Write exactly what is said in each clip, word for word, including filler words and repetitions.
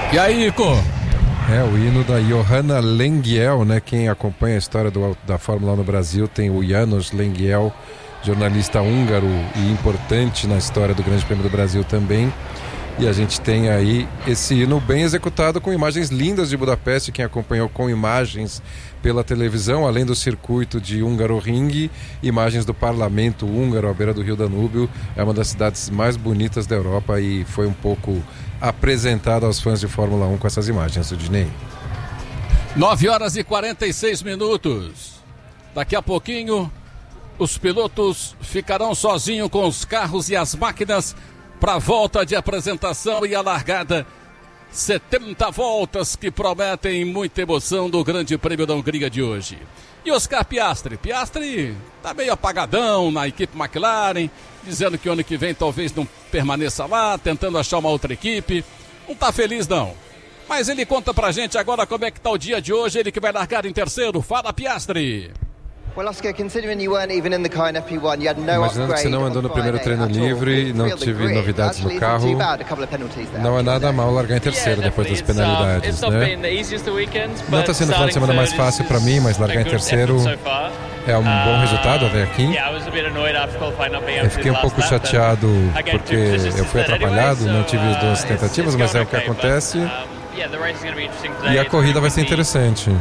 E aí, Ico? É, o hino da Johanna Lengiel, né? Quem acompanha a história do, da Fórmula um no Brasil tem o János Lengiel, jornalista húngaro e importante na história do Grande Prêmio do Brasil também. E a gente tem aí esse hino bem executado com imagens lindas de Budapeste, quem acompanhou com imagens pela televisão, além do circuito de Hungaroring, imagens do parlamento húngaro à beira do Rio Danúbio. É uma das cidades mais bonitas da Europa e foi um pouco apresentado aos fãs de Fórmula um com essas imagens, o Dinei. nove horas e quarenta e seis minutos. Daqui a pouquinho, os pilotos ficarão sozinhos com os carros e as máquinas para a volta de apresentação e a largada. setenta voltas que prometem muita emoção do Grande Prêmio da Hungria de hoje. E Oscar Piastri? Piastri tá meio apagadão na equipe McLaren, dizendo que o ano que vem talvez não permaneça lá, tentando achar uma outra equipe. Não tá feliz não. Mas ele conta pra gente agora como é que tá o dia de hoje, ele que vai largar em terceiro. Fala, Piastri! Imaginando que você não andou no primeiro treino livre, não tive novidades no carro, não é nada mal largar em terceiro depois das penalidades, né? Não está sendo o final de semana mais fácil para mim, mas largar em terceiro é um bom resultado até aqui. Eu fiquei um pouco chateado porque eu fui atrapalhado, não tive as duas tentativas, mas é o que acontece. E a corrida vai ser interessante.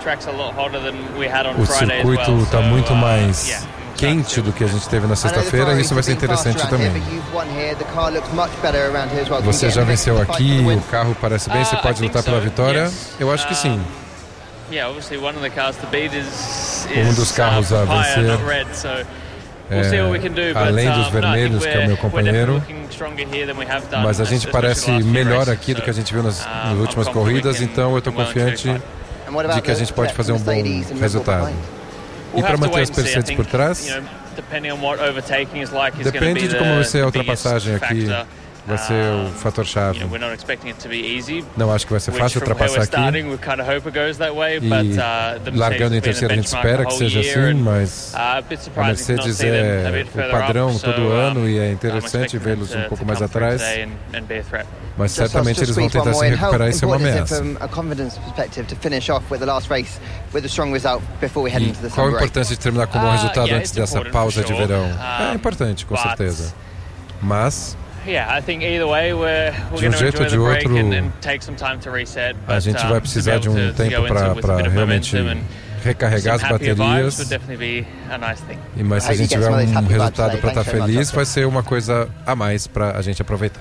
O circuito está muito mais quente do que a gente teve na sexta-feira e isso vai ser interessante também. Você já venceu aqui, o carro parece bem, você pode lutar pela vitória? Eu acho que sim. Um dos carros a vencer, é, além dos vermelhos, que é o meu companheiro, mas a gente parece melhor aqui do que a gente viu nas, nas últimas corridas, então eu estou confiante de que a gente pode fazer um bom resultado. E para manter as Mercedes por trás, depende de como vai ser a ultrapassagem aqui. Vai ser o fator-chave. Não acho que vai ser fácil ultrapassar aqui. E largando em terceiro a gente espera que seja assim, mas a Mercedes é o padrão todo ano e é interessante vê-los um pouco mais atrás. Mas certamente eles vão tentar se recuperar e ser uma ameaça. E qual a importância de terminar com um bom resultado antes dessa pausa de verão? É importante, com certeza. Mas de um jeito ou de outro, a gente vai precisar de um tempo para realmente recarregar as baterias. E mas se a gente tiver um resultado para estar feliz, vai ser uma coisa a mais para a gente aproveitar.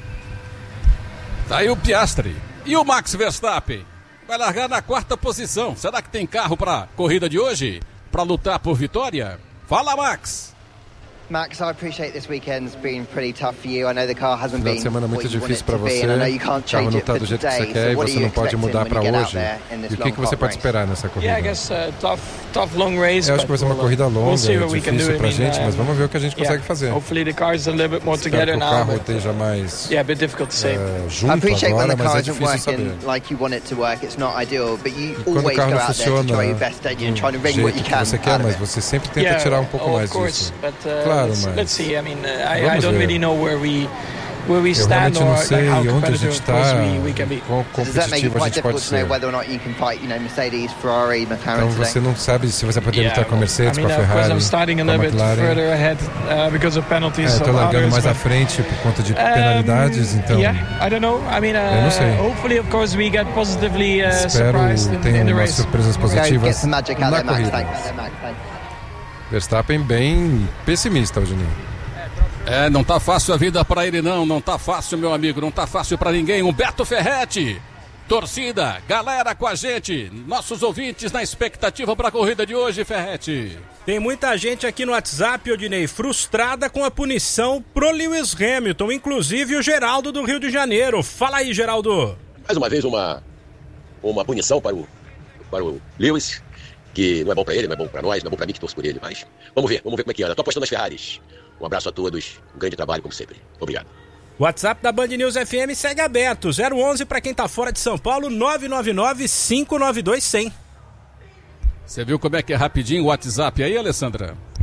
Tá aí o Piastri. E o Max Verstappen? Vai largar na quarta posição. Será que tem carro para corrida de hoje? Para lutar por vitória? Fala, Max! Max, I appreciate this weekend's been pretty tough for you. I know the car hasn't been Final de semana muito difícil para você. O carro não está do jeito que você quer e você não pode mudar para hoje. E o que, que você pode esperar nessa corrida? Eu acho que vai ser uma corrida longa, difícil para a gente, mas vamos ver o que a gente consegue fazer. Espero que o carro esteja mais uh, junto agora, mas é difícil saber. E quando o carro não funciona do jeito que você quer, mas você sempre tenta tirar um pouco mais disso. Claro, mas let's see. I mean, uh, I, I don't really know where we where we stand or like how competitive of course we, we can be. Quão competitivo a gente pode ser. Então você não sabe se você vai poder lutar com a Mercedes, com a Ferrari, com a McLaren. É, estou largando mais à frente por conta de penalidades, então eu não sei. Espero ter umas surpresas positivas na corrida. Verstappen bem pessimista hoje, né? É, não tá fácil a vida para ele não, não tá fácil, meu amigo, não tá fácil para ninguém. Humberto Ferretti, torcida, galera com a gente, nossos ouvintes na expectativa para a corrida de hoje, Ferretti. Tem muita gente aqui no WhatsApp, Odinei, frustrada com a punição pro Lewis Hamilton, inclusive o Geraldo do Rio de Janeiro. Fala aí, Geraldo. Mais uma vez uma, uma punição para o, para o Lewis, que não é bom pra ele, não é bom pra nós, não é bom pra mim que torço por ele, mas vamos ver, vamos ver como é que anda. Tô apostando nas Ferraris. Um abraço a todos, um grande trabalho como sempre. Obrigado. WhatsApp da Band News F M segue aberto, zero onze para quem tá fora de São Paulo, nove nove nove, cinco nove dois, zero zero. Você viu como é que é rapidinho o WhatsApp aí, Alessandra?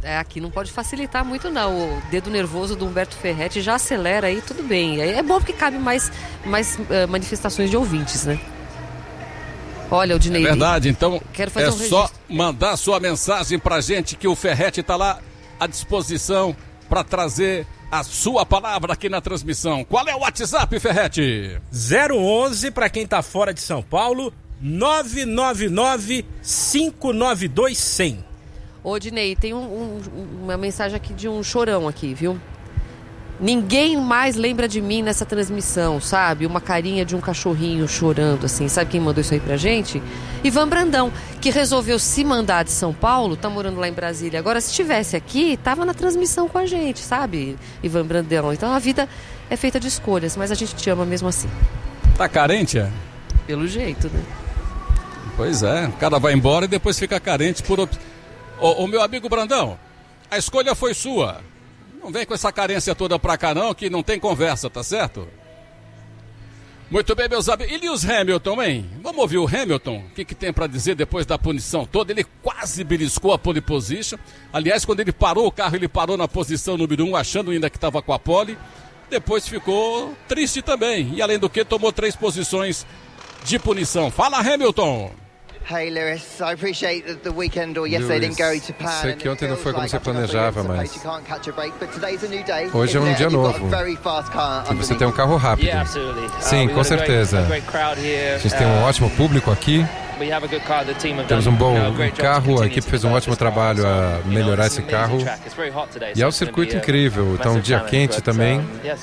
É, aqui não pode facilitar muito não, o dedo nervoso do Humberto Ferretti já acelera aí, tudo bem. É bom porque cabe mais, mais uh, manifestações de ouvintes, né? Olha, o Dinei. É verdade, então quero fazer é um só mandar sua mensagem pra gente que o Ferretti tá lá à disposição para trazer a sua palavra aqui na transmissão. Qual é o WhatsApp, Ferretti? zero onze para quem tá fora de São Paulo, nove nove nove, cinco nove dois, cem. Ô, Dinei, tem um, um, uma mensagem aqui de um chorão aqui, viu? Ninguém mais lembra de mim nessa transmissão, sabe? Uma carinha de um cachorrinho chorando, assim. Sabe quem mandou isso aí pra gente? Ivan Brandão, que resolveu se mandar de São Paulo, tá morando lá em Brasília. Agora, se estivesse aqui, tava na transmissão com a gente, sabe? Ivan Brandão. Então, a vida é feita de escolhas, mas a gente te ama mesmo assim. Tá carente, é? Pelo jeito, né? Pois é, o cara vai embora e depois fica carente por... Op... Ô, ô, meu amigo Brandão, a escolha foi sua. Não vem com essa carência toda pra cá não, que não tem conversa, tá certo? Muito bem, meus amigos. E Lewis Hamilton, hein? Vamos ouvir o Hamilton? O que, que tem pra dizer depois da punição toda? Ele quase beliscou a pole position. Aliás, quando ele parou o carro, ele parou na posição número um, achando ainda que estava com a pole. Depois ficou triste também. E além do que, tomou três posições de punição. Fala, Hamilton! Hey Lewis, I appreciate that the weekend or yesterday didn't go to plan. Sei que ontem não foi como você planejava, mas hoje é um dia novo. E você tem um carro rápido. Sim, com certeza. A gente tem um ótimo público aqui. Temos um bom carro, a equipe fez um ótimo trabalho a melhorar esse carro. E é um circuito incrível, então um dia quente também.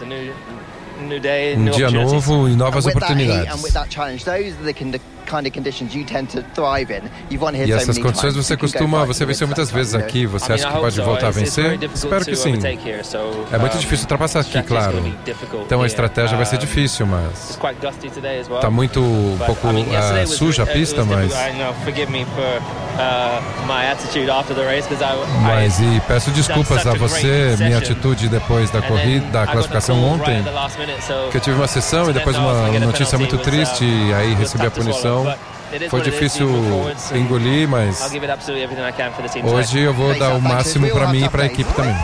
Um dia novo e novas oportunidades. E essas condições você costuma, você venceu muitas vezes aqui, você acha que pode voltar a vencer? Espero que sim. É muito difícil ultrapassar aqui, claro. Então a estratégia vai ser difícil, mas está muito um pouco uh, suja a pista, mas... Mas e peço desculpas a você, minha atitude depois da corrida, da classificação ontem, que eu tive uma sessão e depois uma notícia muito triste e aí recebi a punição. Foi difícil engolir, mas hoje eu vou dar o máximo para mim e para a equipe também.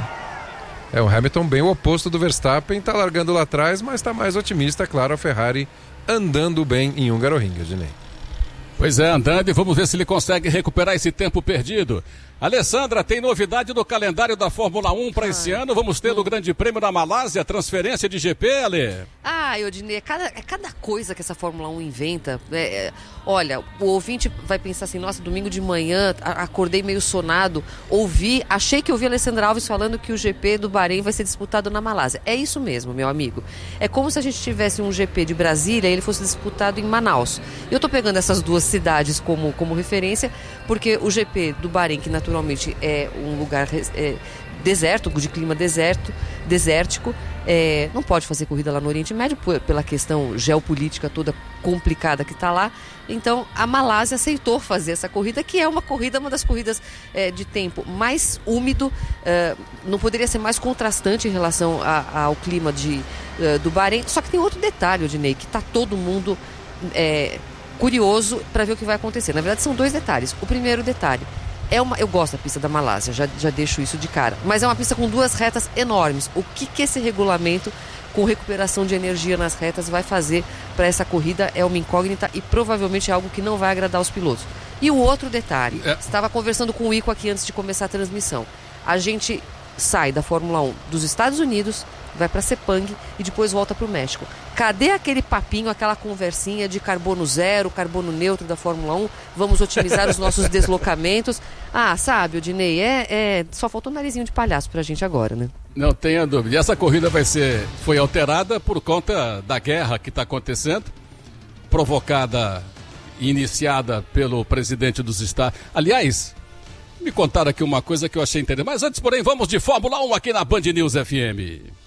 É, o Hamilton bem o oposto do Verstappen, está largando lá atrás, mas está mais otimista, claro, a Ferrari andando bem em Hungaroring, Dinei. Pois é, andando, e vamos ver se ele consegue recuperar esse tempo perdido. Alessandra, tem novidade no calendário da Fórmula um para esse ano? Vamos ter o Grande Prêmio da Malásia, transferência de G P, Ale? Ah, Eudinei, é cada, é cada coisa que essa Fórmula um inventa. É, é, olha, o ouvinte vai pensar assim, nossa, domingo de manhã, a, acordei meio sonado, ouvi, achei que ouvi a Alessandra Alves falando que o G P do Bahrein vai ser disputado na Malásia. É isso mesmo, meu amigo. É como se a gente tivesse um G P de Brasília e ele fosse disputado em Manaus. Eu tô pegando essas duas cidades como, como referência, porque o G P do Bahrein, que naturalmente é um lugar é, deserto, de clima deserto, desértico, é, não pode fazer corrida lá no Oriente Médio por, pela questão geopolítica toda complicada que está lá. Então a Malásia aceitou fazer essa corrida, que é uma corrida, uma das corridas é, de tempo mais úmido, é, não poderia ser mais contrastante em relação a, ao clima de, é, do Bahrein. Só que tem outro detalhe, Odinei, que está todo mundo é, curioso para ver o que vai acontecer. Na verdade são dois detalhes. O primeiro detalhe, é uma, eu gosto da pista da Malásia, já, já deixo isso de cara, mas é uma pista com duas retas enormes. O que, que esse regulamento com recuperação de energia nas retas vai fazer para essa corrida é uma incógnita e provavelmente é algo que não vai agradar os pilotos. E o outro detalhe, é. Estava conversando com o Ico aqui antes de começar a transmissão. A gente sai da Fórmula um dos Estados Unidos, vai para Sepang e depois volta para o México. Cadê aquele papinho, aquela conversinha de carbono zero, carbono neutro da Fórmula um? Vamos otimizar os nossos deslocamentos. Ah, sabe, Odinei, é, é, só faltou um narizinho de palhaço pra gente agora, né? Não tenha dúvida. E essa corrida vai ser, foi alterada por conta da guerra que está acontecendo, provocada e iniciada pelo presidente dos Estados. Aliás, me contaram aqui uma coisa que eu achei interessante. Mas antes, porém, vamos de Fórmula um aqui na Band News F M.